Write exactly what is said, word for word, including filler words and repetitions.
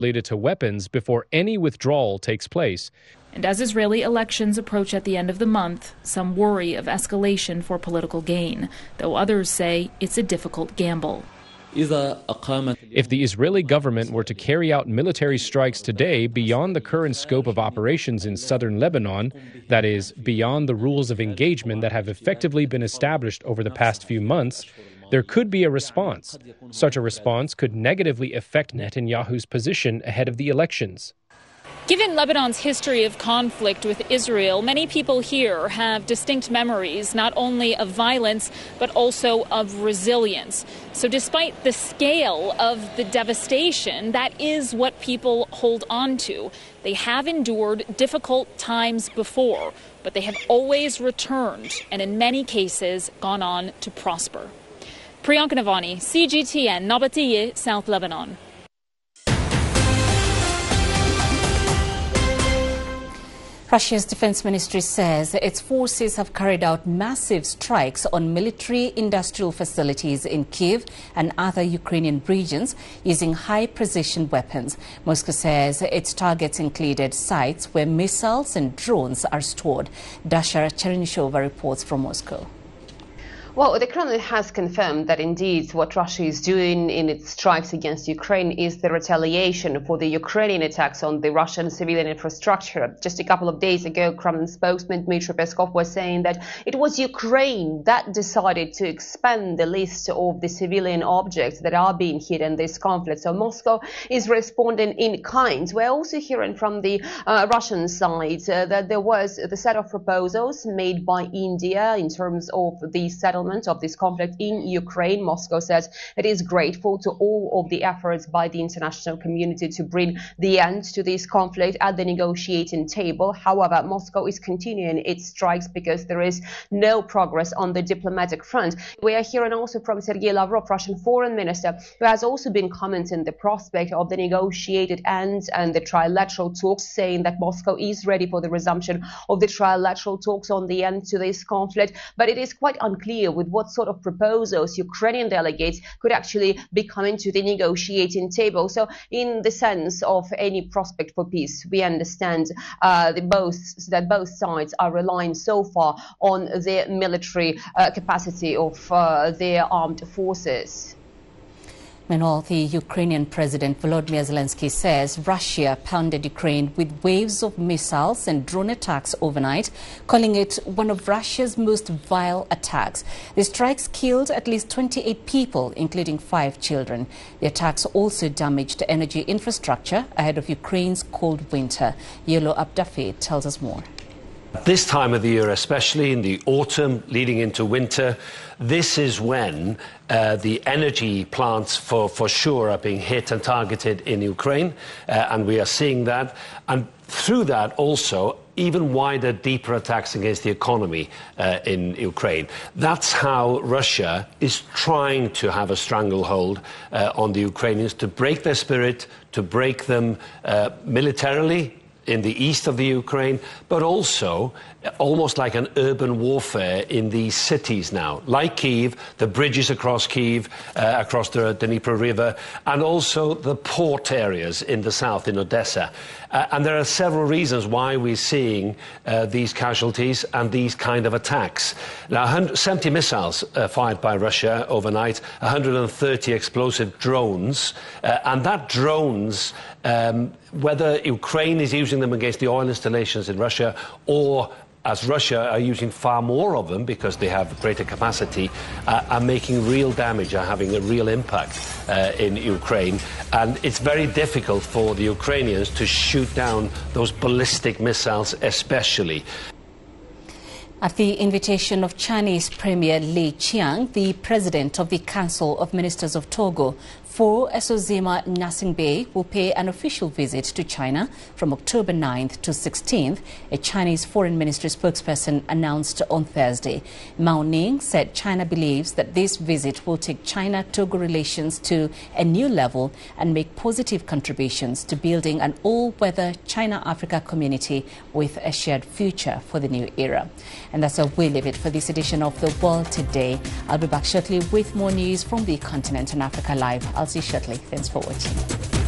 related to weapons before any withdrawal takes place. And as Israeli elections approach at the end of the month, some worry of escalation for political gain, though others say it's a difficult gamble. If the Israeli government were to carry out military strikes today beyond the current scope of operations in southern Lebanon, that is, beyond the rules of engagement that have effectively been established over the past few months, there could be a response. Such a response could negatively affect Netanyahu's position ahead of the elections. Given Lebanon's history of conflict with Israel, many people here have distinct memories not only of violence but also of resilience. So despite the scale of the devastation, that is what people hold on to. They have endured difficult times before, but they have always returned and in many cases gone on to prosper. Priyanka Navani, C G T N, Nabatiyeh, South Lebanon. Russia's defense ministry says its forces have carried out massive strikes on military industrial facilities in Kyiv and other Ukrainian regions using high-precision weapons. Moscow says its targets included sites where missiles and drones are stored. Dasha Chernyshova reports from Moscow. Well, the Kremlin has confirmed that indeed what Russia is doing in its strikes against Ukraine is the retaliation for the Ukrainian attacks on the Russian civilian infrastructure. Just a couple of days ago, Kremlin spokesman Dmitry Peskov was saying that it was Ukraine that decided to expand the list of the civilian objects that are being hit in this conflict. So Moscow is responding in kind. We're also hearing from the uh, Russian side uh, that there was the set of proposals made by India in terms of the settlement of this conflict in Ukraine. Moscow says it is grateful to all of the efforts by the international community to bring the end to this conflict at the negotiating table. However, Moscow is continuing its strikes because there is no progress on the diplomatic front. We are hearing also from Sergei Lavrov, Russian foreign minister, who has also been commenting the prospect of the negotiated end and the trilateral talks, saying that Moscow is ready for the resumption of the trilateral talks on the end to this conflict. But it is quite unclear with what sort of proposals Ukrainian delegates could actually be coming to the negotiating table. So in the sense of any prospect for peace, we understand uh, the both, that both sides are relying so far on the military uh, capacity of uh, their armed forces. Meanwhile, the Ukrainian President Volodymyr Zelensky says Russia pounded Ukraine with waves of missiles and drone attacks overnight, calling it one of Russia's most vile attacks. The strikes killed at least twenty-eight people, including five children. The attacks also damaged energy infrastructure ahead of Ukraine's cold winter. Yelo Abdafi tells us more. At this time of the year, especially in the autumn leading into winter, this is when uh, the energy plants for, for sure are being hit and targeted in Ukraine, uh, and we are seeing that. And through that also, even wider, deeper attacks against the economy uh, in Ukraine. That's how Russia is trying to have a stranglehold uh, on the Ukrainians, to break their spirit, to break them uh, militarily, in the east of the Ukraine, but also almost like an urban warfare in these cities now, like Kyiv, the bridges across Kyiv, uh, across the Dnieper River, and also the port areas in the south, in Odessa. Uh, and there are several reasons why we're seeing uh, these casualties and these kind of attacks. Now, seventy missiles uh, fired by Russia overnight, one hundred thirty explosive drones, uh, and that drones, um, whether Ukraine is using them against the oil installations in Russia or as Russia are using far more of them because they have greater capacity, uh, are making real damage, are having a real impact uh, in Ukraine. And it's very difficult for the Ukrainians to shoot down those ballistic missiles especially. At the invitation of Chinese Premier Li Qiang, the President of the Council of Ministers of Togo, Faure Essozima Gnassingbé, will pay an official visit to China from October ninth to sixteenth, a Chinese Foreign Ministry spokesperson announced on Thursday. Mao Ning said China believes that this visit will take China-Togo relations to a new level and make positive contributions to building an all-weather China-Africa community with a shared future for the new era. And that's how we leave it for this edition of The World Today. I'll be back shortly with more news from the continent and Africa Live. I'll see you shortly. Thanks for watching.